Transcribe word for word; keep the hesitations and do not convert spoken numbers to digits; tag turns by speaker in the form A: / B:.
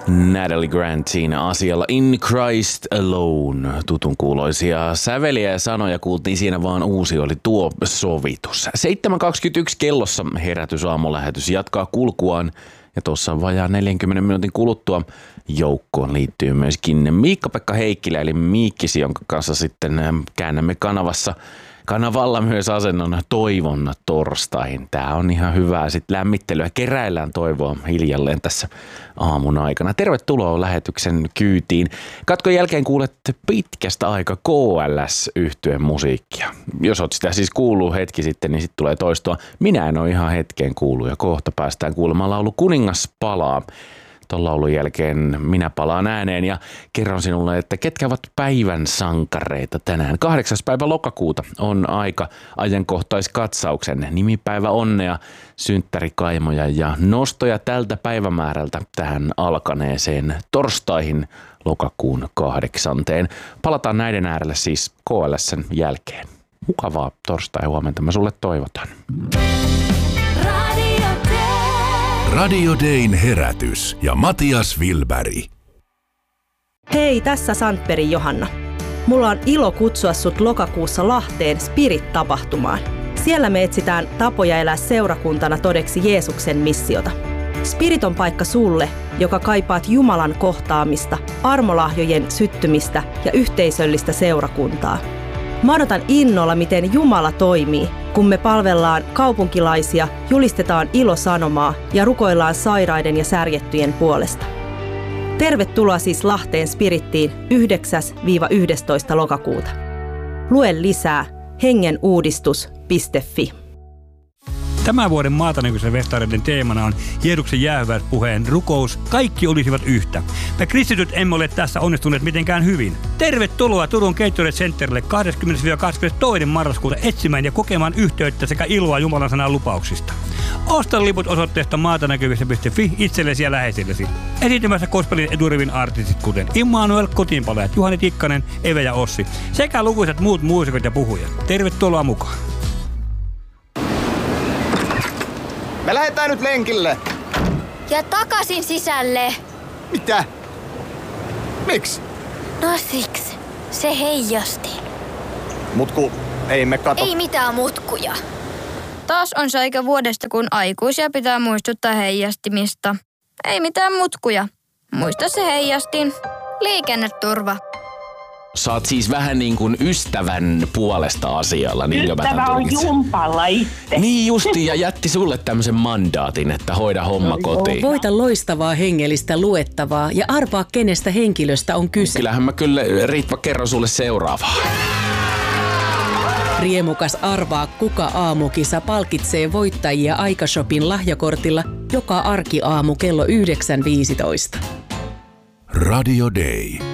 A: Natalie Grantin asialla In Christ Alone. Tutun kuuloisia säveliä ja sanoja kuultiin siinä, vaan uusi oli tuo sovitus. seitsemän kaksikymmentäyksi kellossa herätysaamulähetys jatkaa kulkuaan. Ja tuossa vajaa neljänkymmenen minuutin kuluttua joukkoon liittyy myöskin Miikka-Pekka Heikkilä, eli Miikkisi, jonka kanssa sitten käännämme kanavassa. Kanavalla myös asennon toivon torstaihin. Tää on ihan hyvää sit lämmittelyä. Keräillään toivoa hiljalleen tässä aamun aikana. Tervetuloa lähetyksen kyytiin. Katkon jälkeen kuulette pitkästä aika K L S-yhtyeen musiikkia. Jos oot sitä siis kuullut hetki sitten, niin sitten tulee toistoa. Minä en ole ihan hetkeen kuullut ja kohta päästään kuulemaan laulu Kuningas palaa. Tuon laulun jälkeen minä palaan ääneen ja kerron sinulle, että ketkä ovat päivän sankareita tänään. kahdeksas päivä lokakuuta on aika ajankohtaiskatsauksen nimipäivä onnea, synttärikaimoja ja nostoja tältä päivämäärältä tähän alkaneeseen torstaihin lokakuun kahdeksanteen. Palataan näiden äärelle siis K L S:n jälkeen. Mukavaa torstai-huomenta mä sulle toivotan.
B: Radio Dayn herätys ja Matias Wilberg.
C: Hei, tässä Sandbergin Johanna. Mulla on ilo kutsua sut lokakuussa Lahteen Spirit-tapahtumaan. Siellä me etsitään tapoja elää seurakuntana todeksi Jeesuksen missiota. Spirit on paikka sulle, joka kaipaat Jumalan kohtaamista, armolahjojen syttymistä ja yhteisöllistä seurakuntaa. Mä odotan innolla, miten Jumala toimii, kun me palvellaan kaupunkilaisia, julistetaan ilosanomaa ja rukoillaan sairaiden ja särjettyjen puolesta. Tervetuloa siis Lahteen Spirittiin yhdeksäs yhdestoista lokakuuta. Lue lisää hengenuudistus piste fi.
D: Tämän vuoden Maatanäkyisen festareiden teemana on Jeesuksen jäähyväispuheen rukous, kaikki olisivat yhtä. Me kristityt emme ole tässä onnistuneet mitenkään hyvin. Tervetuloa Turun Gatorade Centerille kahdeskymmenes kahdeskymmenestoinen marraskuuta etsimään ja kokemaan yhteyttä sekä iloa Jumalan sanan lupauksista. Osta liput osoitteesta maatanäkyvissä piste fi itsellesi ja läheisillesi. Esiintymässä gospelin edurivin artistit kuten Immanuel, Kotiinpalajat, Juhani Tikkanen, Eve ja Ossi sekä lukuisat muut muusikot ja puhujat. Tervetuloa mukaan!
E: Me lähdetään nyt lenkille.
F: Ja takaisin sisälle.
E: Mitä? Miksi?
F: No siksi. Se heijasti.
E: Mutku, ei me kato.
F: Ei mitään mutkuja. Taas on se aika vuodesta, kun aikuisia pitää muistuttaa heijastimista. Ei mitään mutkuja. Muista se heijastin. Liikenneturva.
A: Saat siis vähän niin kuin ystävän puolesta asialla. Niin
G: Ystävä on jumpalla itse.
A: Niin justi, ja jätti sulle tämmöisen mandaatin, että hoida homma no, kotiin.
H: Voita loistavaa hengellistä luettavaa ja arvaa, kenestä henkilöstä on kyse.
A: Kyllähän mä kyllä, Ritva, kerron sulle seuraavaa.
H: Riemukas arvaa, kuka aamukisa palkitsee voittajia Aikashopin lahjakortilla joka arkiaamu kello yhdeksän viisitoista.
B: Radio Day.